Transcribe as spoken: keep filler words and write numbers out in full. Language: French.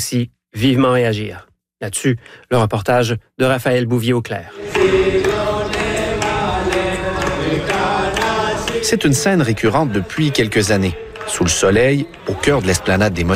aussi vivement réagir. Là-dessus, le reportage de Raphaël Bouvier-Auclair. C'est une scène récurrente depuis quelques années. Sous le soleil, au cœur de l'esplanade des